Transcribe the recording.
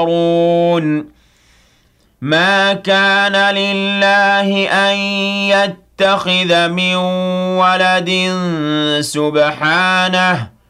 ما كان لله أن يتخذ من ولد سبحانه